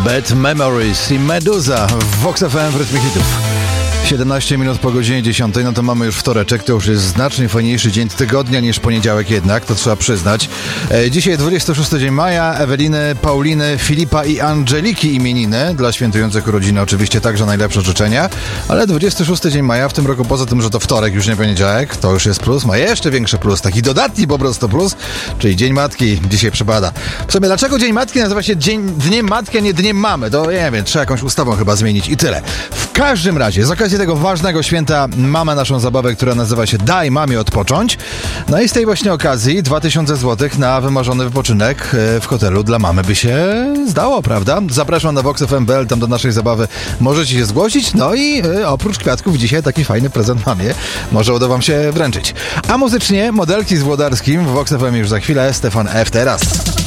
Bad Memories i Meduza w Vox FM w rytmie hitów. 17 minut po godzinie 10, no to mamy już wtoreczek, to już jest znacznie fajniejszy dzień tygodnia niż poniedziałek jednak, to trzeba przyznać. Dzisiaj 26 dzień maja, Eweliny, Pauliny, Filipa i Angeliki imieniny, dla świętujących urodziny oczywiście także najlepsze życzenia, ale 26 dzień maja w tym roku, poza tym, że to wtorek, już nie poniedziałek, to już jest plus, ma jeszcze większy plus, taki dodatni po prostu plus, czyli Dzień Matki dzisiaj przypada. W sumie dlaczego Dzień Matki nazywa się Dniem Matki, a nie Dniem Mamy? To nie wiem, trzeba jakąś ustawą chyba zmienić i tyle. W każdym razie, z okazji tego ważnego święta mamy naszą zabawę, która nazywa się Daj Mamie Odpocząć. No i z tej właśnie okazji 2000 zł na wymarzony wypoczynek w hotelu dla mamy by się zdało, prawda? Zapraszam na vox.fm.pl, tam do naszej zabawy możecie się zgłosić. No i oprócz kwiatków dzisiaj taki fajny prezent mamie może uda wam się wręczyć. A muzycznie modelki z Włodarskim w Vox FM już za chwilę, Stefan F. teraz.